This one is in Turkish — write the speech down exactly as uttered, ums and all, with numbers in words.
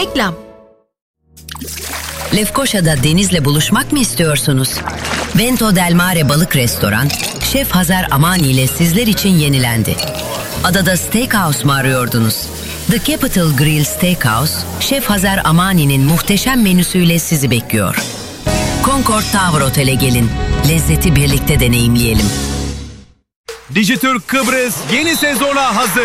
Reklam. Lefkoşa'da denizle buluşmak mı istiyorsunuz? Vento del Mare Balık Restoran, Şef Hazar Amani ile sizler için yenilendi. Adada steakhouse mu arıyordunuz? The Capital Grill Steakhouse, Şef Hazar Amani'nin muhteşem menüsüyle sizi bekliyor. Concord Tower Otel'e gelin. Lezzeti birlikte deneyimleyelim. Dijitürk Kıbrıs yeni sezona hazır.